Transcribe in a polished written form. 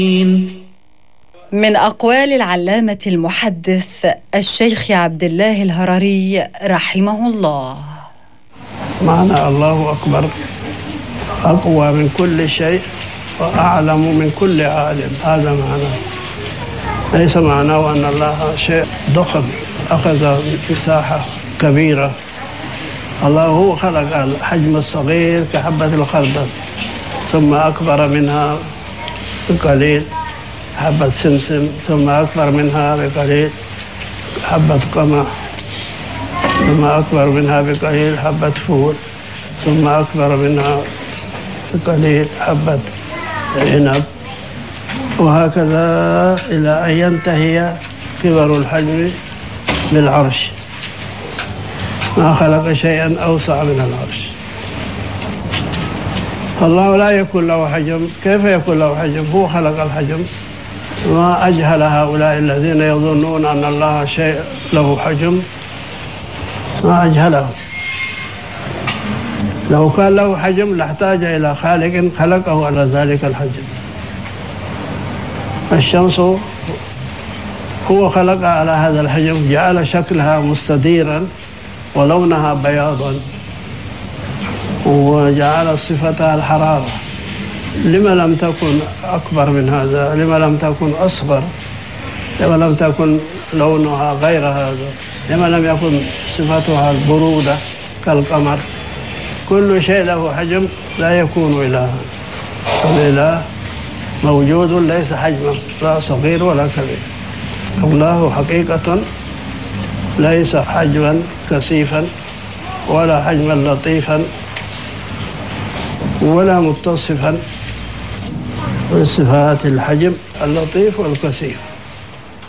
من أقوال العلامة المحدث الشيخ عبد الله الهرري رحمه الله: معنى الله أكبر أقوى من كل شيء وأعلم من كل عالم، هذا معناه. ليس معناه أن الله شيء ضخم أخذ مساحة كبيرة. الله هو خلق الحجم الصغير كحبة الخردل، ثم أكبر منها بقليل حبة سمسم، ثم أكبر منها بقليل حبة قمح، ثم أكبر منها بقليل حبة فول، ثم أكبر منها بقليل حبة عنب، وهكذا إلى أن ينتهي كبر الحجم بالعرش. ما خلق شيئا أوسع من العرش. الله لا يكون له حجم. كيف يكون له حجم؟ هو خلق الحجم. ما أجهل هؤلاء الذين يظنون أن الله شيء له حجم، ما أجهلهم. لو كان له حجم لاحتاج إلى خالق خلقه على ذلك الحجم. الشمس هو خلقها على هذا الحجم، جعل شكلها مستديرا ولونها بياضا، وجعل صفتها الحرارة. لما لم تكن أكبر من هذا؟ لما لم تكن أصغر؟ لما لم تكن لونها غير هذا؟ لما لم يكن صفتها البرودة كالقمر؟ كل شيء له حجم لا يكون إلها. الإله موجود ليس حجما، لا صغير ولا كبير. الله حقيقة ليس حجما كثيفا ولا حجما لطيفا ولا متصفا بصفات الحجم اللطيف والكثيف.